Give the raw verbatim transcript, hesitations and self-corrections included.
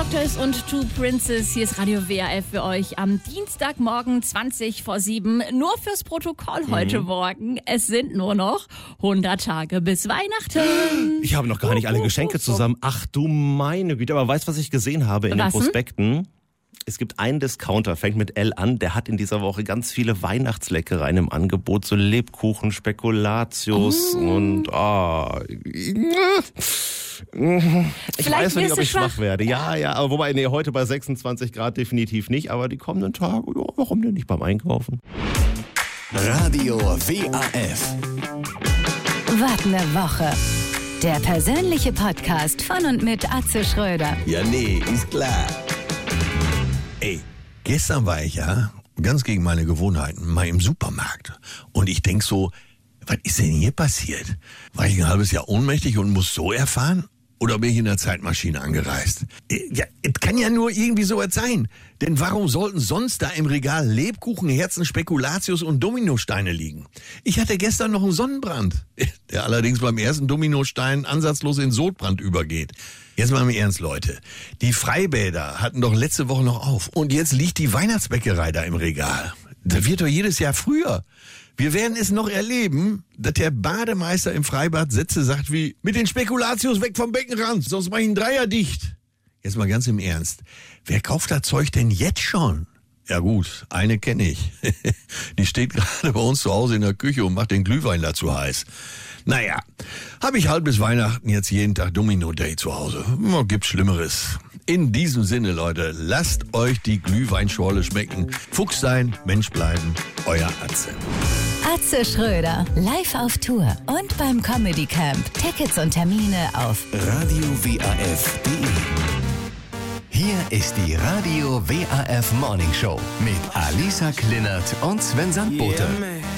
Doctors und Two Princes. Hier ist Radio W A F für euch am Dienstagmorgen zwanzig vor sieben. Nur fürs Protokoll heute mhm. Morgen. Es sind nur noch hundert Tage bis Weihnachten. Ich habe noch gar nicht alle Geschenke zusammen. Ach du meine Güte. Aber weißt du, was ich gesehen habe in was den Prospekten? Denn? Es gibt einen Discounter, fängt mit L an, der hat in dieser Woche ganz viele Weihnachtsleckereien im Angebot. So Lebkuchen, Spekulatius mm. und... Oh, ich Vielleicht weiß noch nicht, ob ich schwach. schwach werde. Ja, ja, aber wobei, nee, heute bei sechsundzwanzig Grad definitiv nicht. Aber die kommenden Tage, ja, warum denn nicht beim Einkaufen? Radio W A F. Was ne Woche. Der persönliche Podcast von und mit Atze Schröder. Ja, nee, ist klar. Ey, gestern war ich ja, ganz gegen meine Gewohnheiten, mal im Supermarkt. Und ich denk so, was ist denn hier passiert? War ich ein halbes Jahr ohnmächtig und muss so erfahren? Oder bin ich in der Zeitmaschine angereist? Ja, es kann ja nur irgendwie so was sein. Denn warum sollten sonst da im Regal Lebkuchen, Herzen, Spekulatius und Dominosteine liegen? Ich hatte gestern noch einen Sonnenbrand, der allerdings beim ersten Dominostein ansatzlos in Sodbrand übergeht. Jetzt mal im Ernst, Leute. Die Freibäder hatten doch letzte Woche noch auf. Und jetzt liegt die Weihnachtsbäckerei da im Regal. Das wird doch jedes Jahr früher. Wir werden es noch erleben, dass der Bademeister im Freibad Sätze sagt wie, mit den Spekulatius weg vom Beckenrand, sonst mach ich einen Dreier dicht. Jetzt mal ganz im Ernst. Wer kauft das Zeug denn jetzt schon? Ja gut, eine kenne ich. Die steht gerade bei uns zu Hause in der Küche und macht den Glühwein dazu heiß. Naja, habe ich halt bis Weihnachten jetzt jeden Tag Domino Day zu Hause. Gibt's Schlimmeres. In diesem Sinne, Leute, lasst euch die Glühweinschorle schmecken. Fuchs sein, Mensch bleiben, euer Atze. Atze Schröder, live auf Tour und beim Comedy Camp. Tickets und Termine auf radio w a f punkt de. Hier ist die Radio W A F Morning Show mit Alisa Klinert und Sven Sandbote. Yeah,